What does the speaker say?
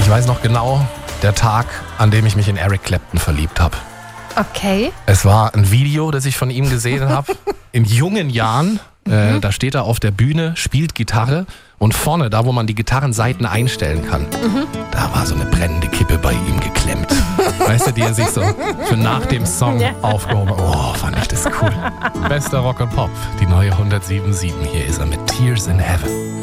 weiß noch genau, der Tag, an dem ich mich in Eric Clapton verliebt habe. Okay. Es war ein Video, das ich von ihm gesehen habe. In jungen Jahren, da steht er auf der Bühne, spielt Gitarre und vorne, da wo man die Gitarrenseiten einstellen kann, da war so eine brennende Kippe bei ihm geklemmt. Weißt du, die er sich so für nach dem Song aufgehoben hat. Oh, fand ich das cool. Bester Rock und Pop, die neue 107.7. Hier ist er mit Tears in Heaven.